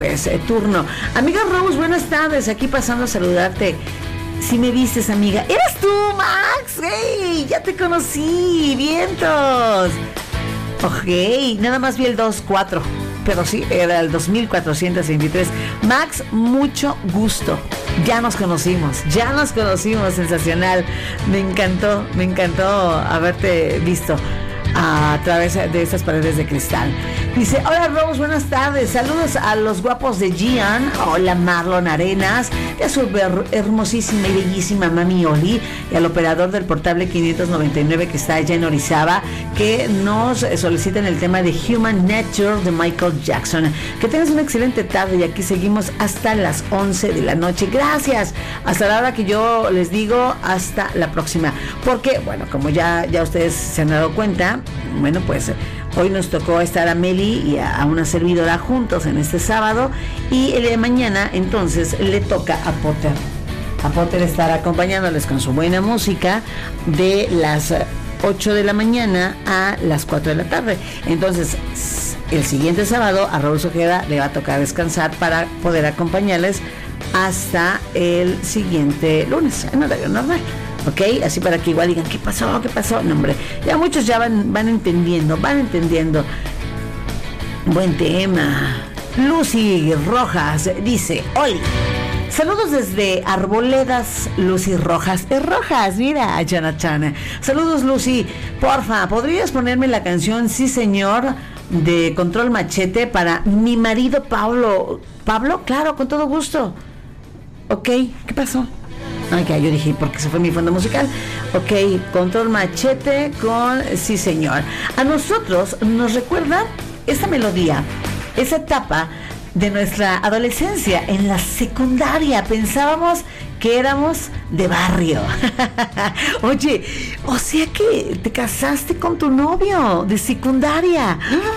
turno. Amiga Rose, buenas tardes, aquí pasando a saludarte. Si me vistes, amiga. ¡Eres tú, Max! ¡Hey! Ya te conocí, vientos. Ok, nada más vi el 2-4, pero sí, era el 2423. Max, mucho gusto. Ya nos conocimos, sensacional. Me encantó haberte visto a través de estas paredes de cristal. Dice, hola Rose, buenas tardes, saludos a los guapos de Gian, hola Marlon Arenas, y a su hermosísima y bellísima mami Oli, y al operador del portable 599 que está allá en Orizaba, que nos solicitan el tema de Human Nature de Michael Jackson. Que tengas una excelente tarde y aquí seguimos hasta las 11 de la noche. Gracias, hasta la hora que yo les digo, hasta la próxima. Porque, bueno, como ya ustedes se han dado cuenta, bueno, pues hoy nos tocó estar a Meli y a una servidora juntos en este sábado, y el de mañana entonces le toca a Potter estar acompañándoles con su buena música de las 8 de la mañana a las 4 de la tarde. Entonces el siguiente sábado a Raúl Ojeda le va a tocar descansar para poder acompañarles hasta el siguiente lunes en horario normal. Ok, así para que igual digan, ¿qué pasó? No, hombre, ya muchos ya van entendiendo. Buen tema. Lucy Rojas dice, Oli, saludos desde Arboledas, Lucy Rojas. Es Rojas, mira, Chana. Saludos, Lucy. Porfa, ¿podrías ponerme la canción Sí Señor de Control Machete para mi marido Pablo? ¿Pablo? Claro, con todo gusto. Ok, ¿qué pasó? Ok, yo dije, porque se fue mi fondo musical. Ok, Control Machete con Sí Señor. A nosotros nos recuerda esta melodía, esa etapa de nuestra adolescencia en la secundaria. Pensábamos que éramos de barrio. Oye, o sea que te casaste con tu novio de secundaria.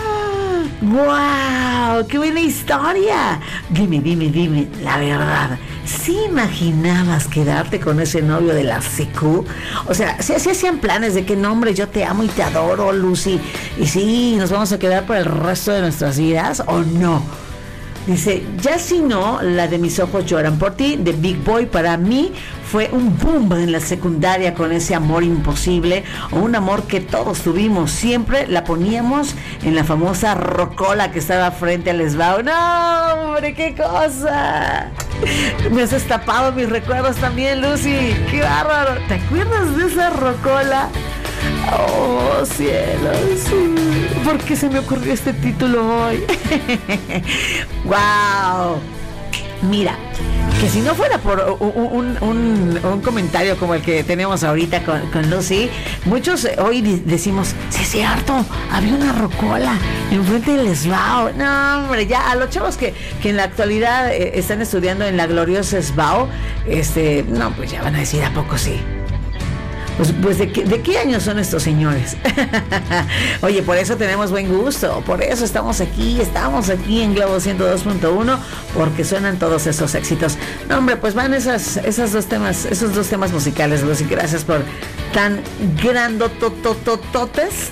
¡Wow! ¡Qué buena historia! Dime, la verdad, ¿sí imaginabas quedarte con ese novio de la secu? O sea, ¿sí hacían planes de que no, hombre, yo te amo y te adoro, Lucy, y sí, nos vamos a quedar por el resto de nuestras vidas, o no? Dice, ya si no, la de Mis ojos lloran por ti, de Big Boy, para mí fue un boom en la secundaria con ese amor imposible, o un amor que todos tuvimos. Siempre la poníamos en la famosa rocola que estaba frente al esbao. ¡No, hombre, qué cosa! Me has destapado mis recuerdos también, Lucy. ¡Qué bárbaro! ¿Te acuerdas de esa rocola? Oh, cielos, ¿por qué se me ocurrió este título hoy? ¡Wow! Mira, que si no fuera por un comentario como el que tenemos ahorita con Lucy, muchos hoy decimos, sí es cierto, había una rocola enfrente del SBAO. No, hombre, ya a los chavos que en la actualidad están estudiando en la gloriosa SBAO, no, pues ya van a decir, ¿a poco sí? Pues ¿de qué años son estos señores? Oye, por eso tenemos buen gusto, por eso estamos aquí en Globo 102.1, porque suenan todos esos éxitos. No, hombre, pues van esos dos temas musicales, Lucy. Gracias por tan grandototototes,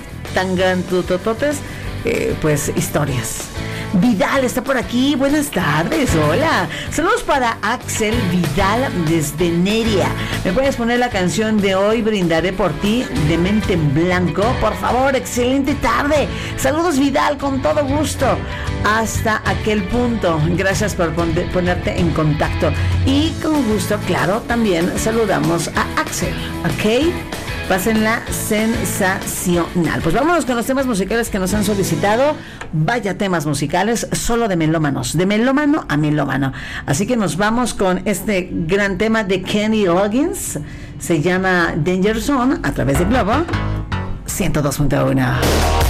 pues historias. Vidal está por aquí, buenas tardes, hola. Saludos para Axel Vidal desde Neria. ¿Me puedes poner la canción de Hoy Brindaré por ti, de Mente en Blanco? Por favor, excelente tarde. Saludos, Vidal, con todo gusto. Hasta aquel punto, gracias por ponerte en contacto. Y con gusto, claro, también saludamos a Axel, ¿ok? Pásenla sensacional. Pues vámonos con los temas musicales que nos han solicitado. Vaya temas musicales, solo de melómanos, de melómano a melómano. Así que nos vamos con este gran tema de Kenny Loggins. Se llama Danger Zone, a través de Globo 102.1.